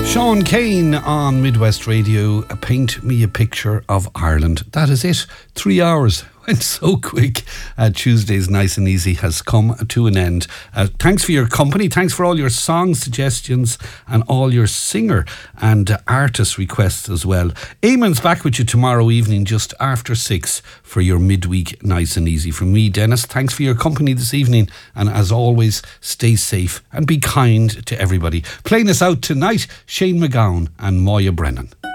Sean Kane on Midwest Radio. Paint me a picture of Ireland. That is it. 3 hours went so quick. Tuesday's Nice and Easy has come to an end. Thanks for your company. Thanks for all your song suggestions and all your singer and artist requests as well. Eamon's back with you tomorrow evening just after 6 for your midweek Nice and Easy. From me, Dennis, thanks for your company this evening, and as always, stay safe and be kind to everybody. Playing us out tonight, Shane MacGowan and Moya Brennan.